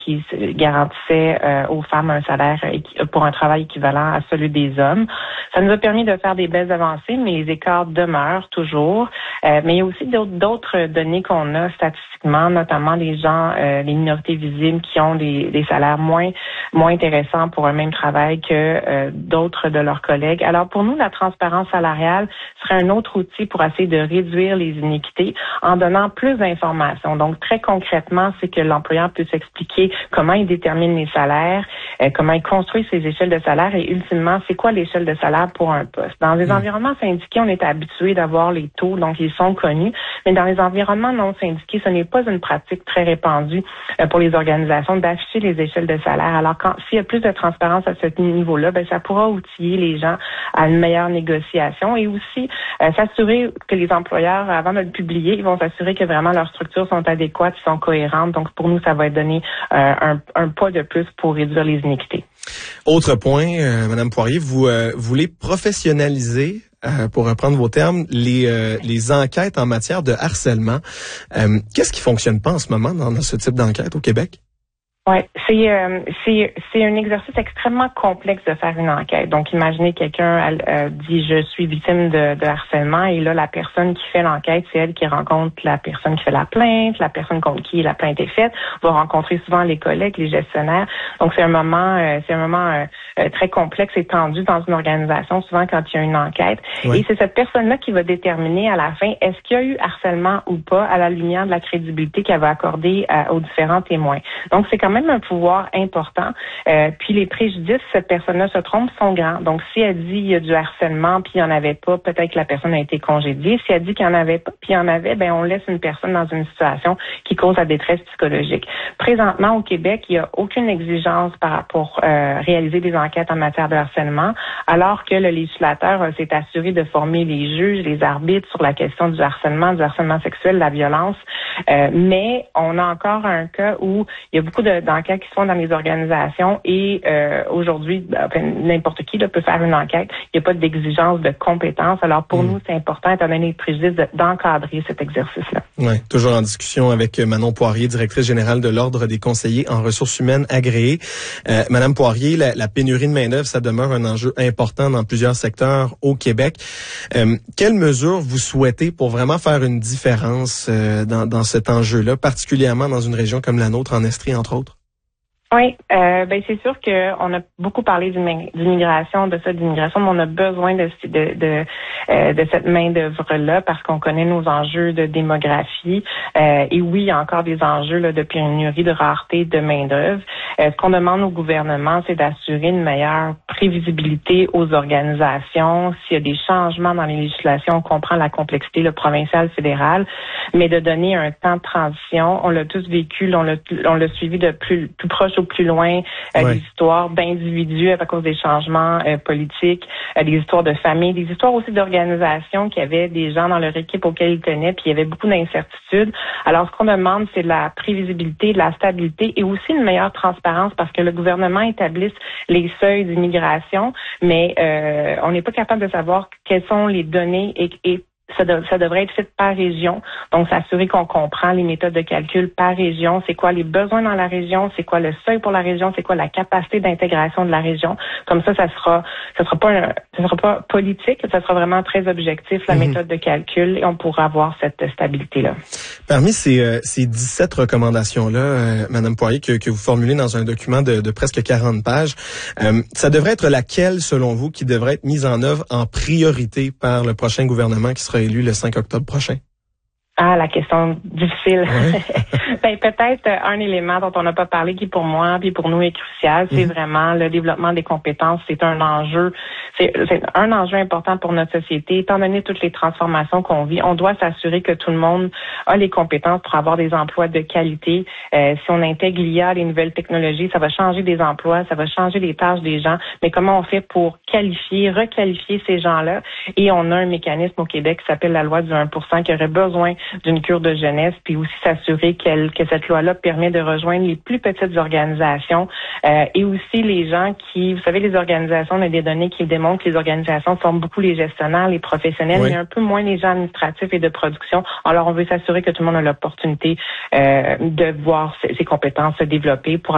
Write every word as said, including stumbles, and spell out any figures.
qui garantissait euh, aux femmes un salaire pour un travail équivalent à celui des hommes. Ça nous a permis de faire des belles avancées, mais les écarts demeurent toujours. Euh, mais il y a aussi d'autres, d'autres données qu'on a statistiquement, notamment les gens, euh, les minorités visibles qui ont des, des salaires moins moins intéressants pour un même travail que euh, d'autres de leurs collègues. Alors pour nous, la transparence salariale serait un autre outil pour essayer de réduire les inéquités en donnant plus d'informations. Donc très concrètement, c'est que l'employeur puisse expliquer comment il détermine les salaires, euh, comment il construit ses échelles de salaire et ultimement, c'est quoi l'échelle de salaire pour un poste. Dans les mmh. environnements syndiqués, on est habitué d'avoir les taux, donc ils sont connus, mais dans les environnements non syndiqués, ce n'est pas une pratique très répandue euh, pour les organisations d'afficher les échelles de salaire. Alors, quand s'il y a plus de transparence à ce niveau-là, ben ça pourra outiller les gens à une meilleure négociation et aussi euh, s'assurer que les employeurs, avant de le publier, ils vont s'assurer que vraiment leurs structures sont adéquates, sont cohérentes. Donc, pour nous, ça va donner euh, un, un pas de plus pour réduire les inéquités. Autre point, euh, Madame Poirier, vous euh, voulez professionnaliser, euh, pour reprendre vos termes, les euh, les enquêtes en matière de harcèlement. Euh, qu'est-ce qui fonctionne pas en ce moment dans, dans ce type d'enquête au Québec? Oui, c'est euh, c'est c'est un exercice extrêmement complexe de faire une enquête. Donc, imaginez quelqu'un euh, dit je suis victime de, de harcèlement et là la personne qui fait l'enquête, c'est elle qui rencontre la personne qui fait la plainte, la personne contre qui la plainte est faite, va rencontrer souvent les collègues, les gestionnaires. Donc, c'est un moment euh, c'est un moment euh, très complexe et tendu dans une organisation, souvent quand il y a une enquête. Oui. Et c'est cette personne-là qui va déterminer à la fin est-ce qu'il y a eu harcèlement ou pas à la lumière de la crédibilité qu'elle va accorder à, aux différents témoins. Donc, c'est quand même un pouvoir important. Euh, puis les préjudices, cette personne-là se trompe, sont grands. Donc, si elle dit il y a du harcèlement puis il n'y en avait pas, peut-être que la personne a été congédiée. Si elle dit qu'il n'y en avait pas puis il y en avait, ben on laisse une personne dans une situation qui cause la détresse psychologique. Présentement, au Québec, il n'y a aucune exigence par, pour euh, réaliser des enquêtes en matière de harcèlement, alors que le législateur euh, s'est assuré de former les juges, les arbitres sur la question du harcèlement, du harcèlement sexuel, de la violence. Euh, mais on a encore un cas où il y a beaucoup de d'enquêtes qui se font dans les organisations et euh, aujourd'hui, enfin, n'importe qui là, peut faire une enquête. Il n'y a pas d'exigence de compétences. Alors pour mmh. nous, c'est important, étant donné les préjudices, de, d'encadrer cet exercice-là. Oui, toujours en discussion avec Manon Poirier, directrice générale de l'Ordre des conseillers en ressources humaines agréées. Euh, Madame Poirier, la, la pénurie de main-d'œuvre, ça demeure un enjeu important dans plusieurs secteurs au Québec. Euh, quelles mesures vous souhaitez pour vraiment faire une différence euh, dans, dans cet enjeu-là, particulièrement dans une région comme la nôtre, en Estrie, entre autres? Oui, euh, ben c'est sûr qu'on a beaucoup parlé d'immigration, de ça, d'immigration, mais on a besoin de de de, euh, de cette main d'œuvre-là parce qu'on connaît nos enjeux de démographie. Euh, et oui, il y a encore des enjeux là, de pénurie, de rareté de main d'œuvre. Euh, ce qu'on demande au gouvernement, c'est d'assurer une meilleure prévisibilité aux organisations. S'il y a des changements dans les législations, on comprend la complexité le provincial, fédéral, mais de donner un temps de transition. On l'a tous vécu, on l'a on l'a suivi de plus plus proche au plus loin, euh, ouais. des histoires d'individus à cause des changements euh, politiques, euh, des histoires de famille, des histoires aussi d'organisations qui avaient des gens dans leur équipe auxquels ils tenaient, puis il y avait beaucoup d'incertitudes. Alors, ce qu'on demande, c'est de la prévisibilité, de la stabilité et aussi une meilleure transparence parce que le gouvernement établisse les seuils d'immigration, mais euh, on n'est pas capable de savoir quelles sont les données et, et Ça, de, ça devrait être fait par région. Donc, s'assurer qu'on comprend les méthodes de calcul par région. C'est quoi les besoins dans la région? C'est quoi le seuil pour la région? C'est quoi la capacité d'intégration de la région? Comme ça, ça sera, ça sera pas, un, ça sera pas politique. Ça sera vraiment très objectif, la mm-hmm. méthode de calcul, et on pourra avoir cette stabilité-là. Parmi ces, euh, ces dix-sept recommandations-là, euh, Madame Poirier, que, que vous formulez dans un document de, de presque quarante pages, euh, ça devrait être laquelle, selon vous, qui devrait être mise en œuvre en priorité par le prochain gouvernement qui sera élu le cinq octobre prochain? Ah, la question difficile. Ouais. ben, peut-être euh, un élément dont on n'a pas parlé qui pour moi puis pour nous est crucial, c'est mm-hmm. vraiment le développement des compétences. C'est un enjeu, c'est, c'est un enjeu important pour notre société. Étant donné toutes les transformations qu'on vit, on doit s'assurer que tout le monde a les compétences pour avoir des emplois de qualité. Euh, si on intègre l'I A, les nouvelles technologies, ça va changer des emplois, ça va changer les tâches des gens. Mais comment on fait pour qualifier, requalifier ces gens-là? Et on a un mécanisme au Québec qui s'appelle la loi du un pour cent qui aurait besoin d'une cure de jeunesse, puis aussi s'assurer qu'elle, que cette loi-là permet de rejoindre les plus petites organisations euh, et aussi les gens qui, vous savez, les organisations, on a des données qui démontrent que les organisations forment beaucoup les gestionnaires, les professionnels, oui. mais un peu moins les gens administratifs et de production. Alors, on veut s'assurer que tout le monde a l'opportunité euh, de voir ses, ses compétences se développer pour